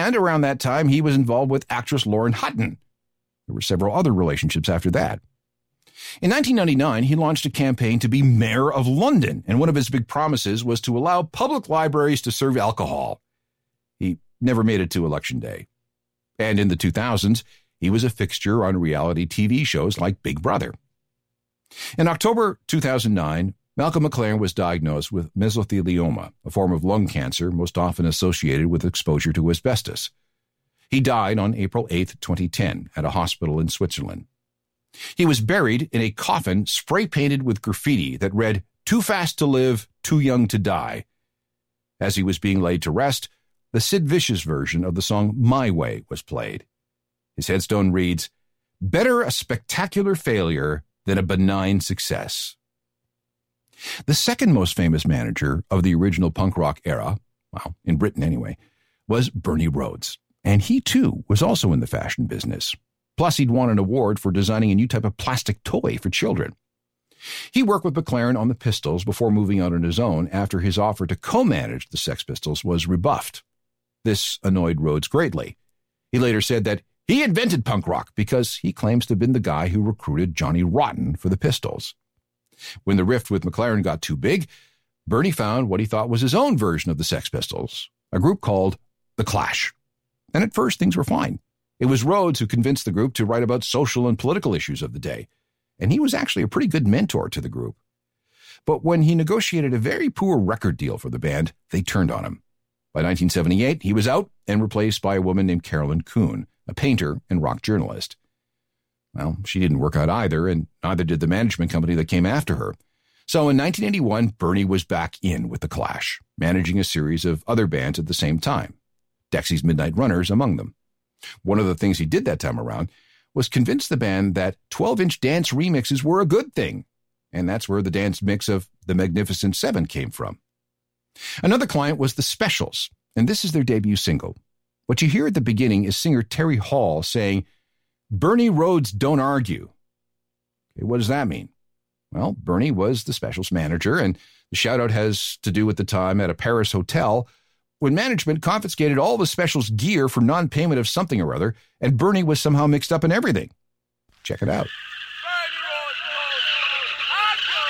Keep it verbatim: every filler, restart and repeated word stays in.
And around that time, he was involved with actress Lauren Hutton. There were several other relationships after that. In nineteen ninety-nine, he launched a campaign to be mayor of London, and one of his big promises was to allow public libraries to serve alcohol. He never made it to Election Day. And in the two thousands, he was a fixture on reality T V shows like Big Brother. In October two thousand nine, Malcolm McLaren was diagnosed with mesothelioma, a form of lung cancer most often associated with exposure to asbestos. He died on April eighth, twenty ten, at a hospital in Switzerland. He was buried in a coffin spray-painted with graffiti that read, "Too fast to live, too young to die." As he was being laid to rest, the Sid Vicious version of the song My Way was played. His headstone reads, "Better a spectacular failure than a benign success." The second most famous manager of the original punk rock era, well, in Britain anyway, was Bernie Rhodes. And he, too, was also in the fashion business. Plus, he'd won an award for designing a new type of plastic toy for children. He worked with McLaren on the Pistols before moving out on his own after his offer to co-manage the Sex Pistols was rebuffed. This annoyed Rhodes greatly. He later said that he invented punk rock because he claims to have been the guy who recruited Johnny Rotten for the Pistols. When the rift with McLaren got too big, Bernie found what he thought was his own version of the Sex Pistols, a group called The Clash. And at first, things were fine. It was Rhodes who convinced the group to write about social and political issues of the day, and he was actually a pretty good mentor to the group. But when he negotiated a very poor record deal for the band, they turned on him. By nineteen seventy-eight, he was out and replaced by a woman named Carolyn Kuhn, a painter and rock journalist. Well, she didn't work out either, and neither did the management company that came after her. So in nineteen eighty-one, Bernie was back in with The Clash, managing a series of other bands at the same time, Dexy's Midnight Runners among them. One of the things he did that time around was convince the band that twelve-inch dance remixes were a good thing, and that's where the dance mix of The Magnificent Seven came from. Another client was The Specials, and this is their debut single. What you hear at the beginning is singer Terry Hall saying, "Bernie Rhodes don't argue." Okay, what does that mean? Well, Bernie was The Specials manager, and the shout-out has to do with the time at a Paris hotel when management confiscated all the Specials gear for non-payment of something or other, and Bernie was somehow mixed up in everything. Check it out.